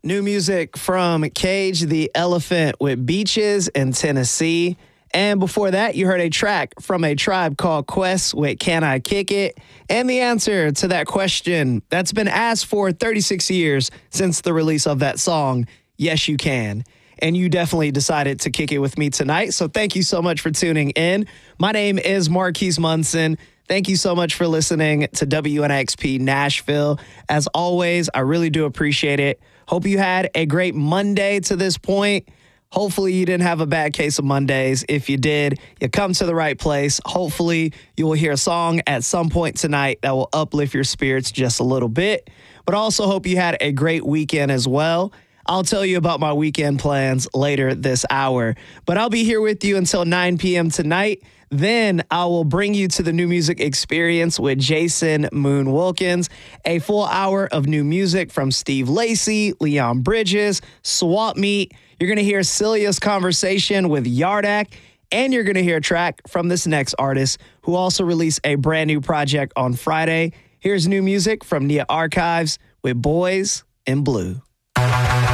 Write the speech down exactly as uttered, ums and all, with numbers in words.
New music from Cage the Elephant with Beaches in Tennessee. And before that, you heard a track from A Tribe Called Quest with Can I Kick It? And the answer to that question that's been asked for thirty-six years since the release of that song, yes, you can. And you definitely decided to kick it with me tonight. So thank you so much for tuning in. My name is Marquise Munson. Thank you so much for listening to W N X P Nashville. As always, I really do appreciate it. Hope you had a great Monday to this point. Hopefully you didn't have a bad case of Mondays. If you did, you come to the right place. Hopefully you will hear a song at some point tonight that will uplift your spirits just a little bit. But also hope you had a great weekend as well. I'll tell you about my weekend plans later this hour. But I'll be here with you until nine p.m. tonight. Then I will bring you to the New Music Experience with Jason Moon Wilkins, a full hour of new music from Steve Lacy, Leon Bridges, Swap Meet. You're going to hear Celia's conversation with Yardak, and you're going to hear a track from this next artist who also released a brand new project on Friday. Here's new music from Nia Archives with Boys in Blue.